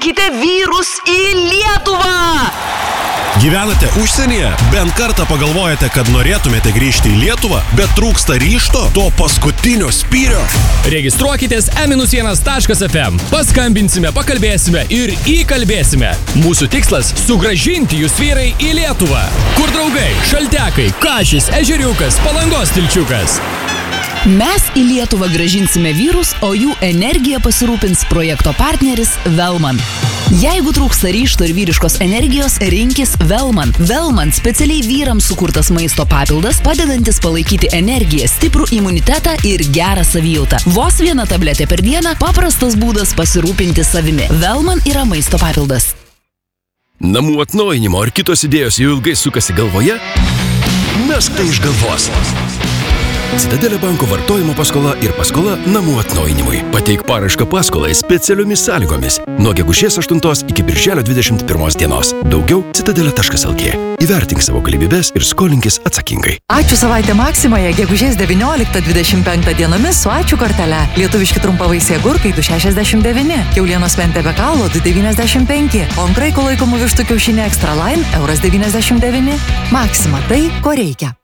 Pritraukite vyrus į Lietuvą! Gyvenate užsienyje? Bent kartą pagalvojate, kad norėtumėte grįžti į Lietuvą, bet trūksta ryžto, to paskutinio spyrio? Registruokitės e-1.fm. Paskambinsime, pakalbėsime ir įkalbėsime. Mūsų tikslas – sugrąžinti jūs vyrai į Lietuvą. Kur draugai, šaltekai, Kašis, Ežeriukas, Palangos Tilčiukas. Mes į Lietuvą grąžinsime vyrus, o jų energiją pasirūpins projekto partneris Velman. Jeigu trūksta ryžto ir vyriškos energijos, rinkis Velman. Velman specialiai vyrams sukurtas maisto papildas, padedantis palaikyti energiją, stiprų imunitetą ir gerą savijautą. Vos viena tabletė per dieną – paprastas būdas pasirūpinti savimi. Velman yra maisto papildas. Namų atnaujinimo ar kitos idėjos jau ilgai sukasi galvoje? Mesk tai iš galvos. Citadelė banko vartojimo paskola ir paskola namų atnaujinimui. Pateik paraišką paskolai specialiomis sąlygomis nuo gegužės 8 iki birželio 21 dienos. Daugiau citadelė.lt. Įvertink savo galimybes ir skolinkis atsakingai. Ačiū savaitę Maksimoje gegužės 19-25 dienomis su ačiū kortele. Lietuviški trumpavaisiai agurkai 2,69, kiaulienos mentė be kaulo 2,95, o ant kraiko laikomų vištų kiaušinė Extra Line €1,99. Maksima tai, ko reikia.